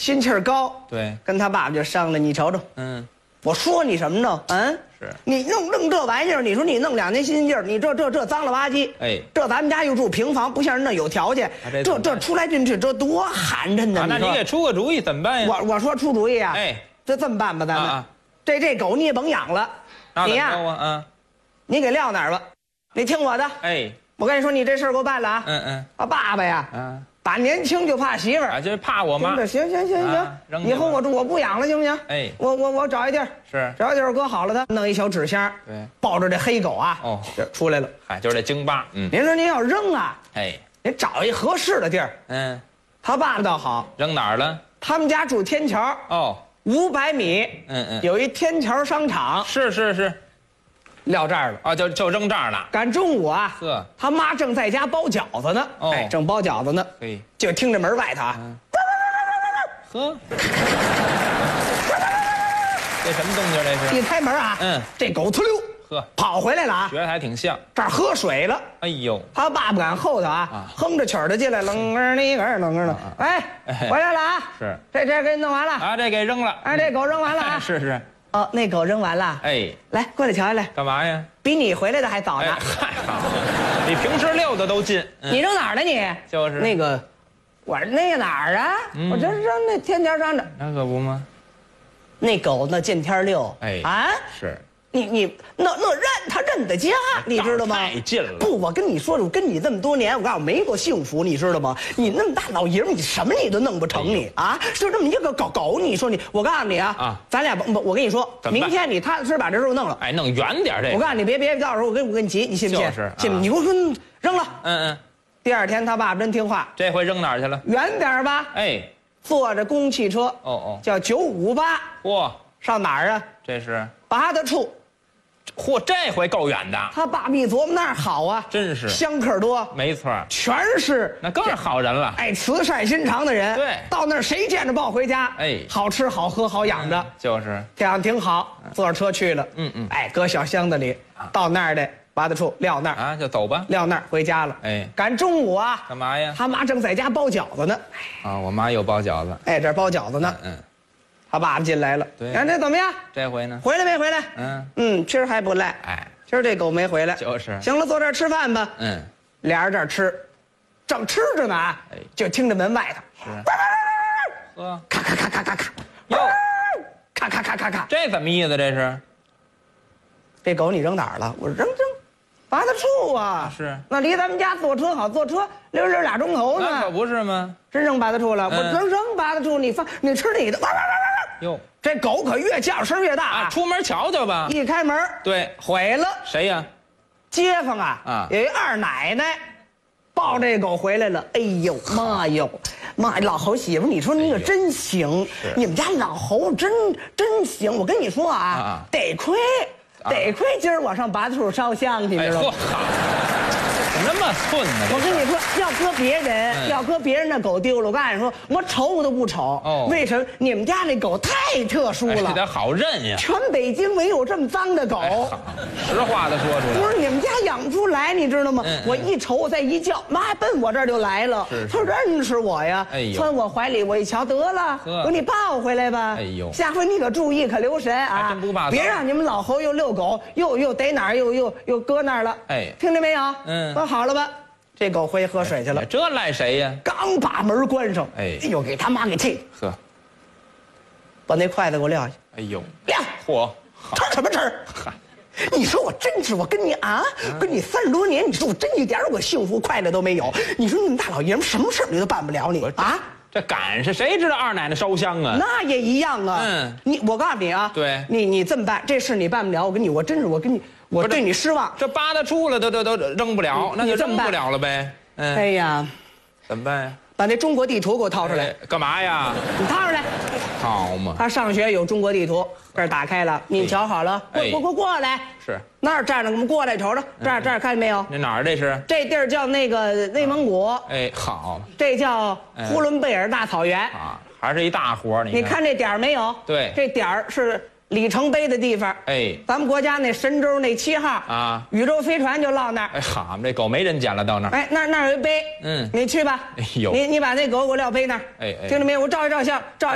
心气儿高， 对， 跟他爸爸就商量，你瞅瞅，我说你什么呢？ 是你弄这玩意儿，你说你弄2年新劲儿，你这脏了吧唧， 哎， 这咱们家又住平房，不像人那有条件，这出来进去这多寒碜呢！ 那你给出个主意怎么办呀？ 我说出主意啊， 哎， 这么办吧，咱们这狗你也甭养了，你呀，你给撂哪儿吧，你听我的， 哎， 我跟你说，你这事儿给我办了啊，我爸爸呀，打年轻就怕媳妇儿啊，就是怕我妈。 行，以后我不养了，行不行？ 哎， 我找一地儿，找一地儿搁好了它，弄一小纸箱， 对， 抱着这黑狗啊，这出来了， 嗨，就是这京巴， 您说您要扔啊， 哎， 您找一合适的地儿，他爸爸倒好， 扔哪儿了？ 他们家住天桥，500米，有一天桥商场， 是， 撂这儿了啊，就扔这儿了。 赶中午啊，他妈正在家包饺子呢，哎，正包饺子呢，就听着门外头啊， 呵，这什么动静？这是一开门啊，这狗呲溜，跑回来了啊， 学的还挺像。 这儿喝水了， 哎呦， 他爸爸赶后头啊，哼着曲儿的进来，楞个那个楞个的，哎，回来了啊， 是， 这给你弄完了啊，这给扔了， 哎，这狗扔完了啊， 是。 哦，那狗扔完了， 哎， 来过来瞧瞧来， 干嘛呀？ 比你回来的还早呢。 嗨，好，比平时溜的都近。 你扔哪儿呢你？ 就是那个，我说那个哪儿啊？我这扔那天桥上的。 那可不吗？ 那狗那见天溜， 哎啊， 是。 你那他认得家，你知道吗？ 太近了。 不，我跟你说，我跟你这么多年，我告诉你没过幸福，你知道吗？你那么大老爷们，你什么你都弄不成，你啊，就这么一个狗，你说你，我告诉你啊，咱俩我跟你说，明天你踏踏实实把这肉弄了， 哎，弄远点这。 我告诉你，别到时候我跟你急，你信不信？信？你给我说扔了。第二天他爸爸真听话， 这回扔哪儿去了？ 远点吧。哎，坐着公汽车，叫958。 嚯， 上哪儿啊？ 这是八大处。 嚯，这回够远的。 他爸爸一琢磨，那儿好啊， 真是香客多， 没错， 全是那更是好人了， 哎，慈善心肠的人。 对， 到那儿谁见着抱回家，哎，好吃好喝好养着， 就是这样挺好。坐着车去了，哎，搁小箱子里，到那儿的八大处撂那儿啊，就走吧， 撂那儿回家了。哎，赶中午啊， 干嘛呀？ 他妈正在家包饺子呢。 啊，我妈又包饺子， 哎，这包饺子呢。他爸爸进来了， 对， 看这怎么样？ 这回呢？ 回来没回来？今儿还不赖。哎。今儿这狗没回来， 就是行了，坐这儿吃饭吧。俩人这儿吃，正吃着呢啊，就听着门外头，咔咔咔咔咔咔， 哟， 咔咔咔咔咔， 这怎么意思？这是？ 这狗你扔哪儿了？我说扔八大处啊， 是， 那离咱们家坐车好，坐车溜2钟头呢。 那可不是吗？ 真扔八大处了，我扔八大处，你吃你的， 哟。 这狗可越叫声越大啊！ 出门瞧瞧吧。 一开门， 对， 毁了。 谁呀？ 街坊啊，有一二奶奶，抱这狗回来了。哎呦妈哟，妈，老侯媳妇，你说你可真行，你们家老侯真行。我跟你说啊，得亏今儿我上八大处烧香去，你知道吗？ 那么寸呢？ 我跟你说，要搁别人的狗丢了，我告诉你说，我瞅我都不瞅。为什么？你们家那狗太特殊了， 得好认呀。 全北京没有这么脏的狗。 实话的说出来。 不是你们家养不出来，你知道吗？我一瞅，我再一叫，妈奔我这儿就来了。他认识我呀，窜我怀里，我一瞧得了，我说你抱回来吧。哎呦，下回你可注意，可留神啊， 真不怕。 别让你们老侯又遛狗，又逮哪儿，又搁那儿了。哎，听见没有？好了吧，这狗回去喝水去了。 这赖谁呀？ 刚把门关上，哎呦，给他妈给气的。把那筷子给我撂下。 哎呦， 撂！ 嚯， 吃什么吃？你说我真是，我跟你啊，跟你30多年，你说我真一点我幸福快乐都没有。你说你们大老爷们什么事你都办不了你啊？ 这赶上谁知道二奶奶烧香啊？ 那也一样啊。我告诉你啊， 对， 你这么办，这事你办不了。我对你失望。 这八大处了，都扔不了，那就扔不了了呗。 哎呀， 怎么办呀？ 把那中国地图给我掏出来。 干嘛呀？ 你掏出来。 好嘛。 他上学有中国地图，这儿打开了，你瞧好了。过来。 是。 那儿站着，我们过来瞅瞅。这儿看见没有？ 那哪儿这是？ 这地儿叫那个内蒙古。 哎，好。 这叫呼伦贝尔大草原。 啊，还是一大活你看这点儿没有？ 对。 这点儿是里程碑的地方。哎，咱们国家那神舟那7号啊，宇宙飞船就落那儿。 哎，好，这狗没人捡了，到那儿。 哎，那儿有一碑。你去吧。哎呦，你把那狗给我撂碑那儿。哎，听着没有？我照一照相，照。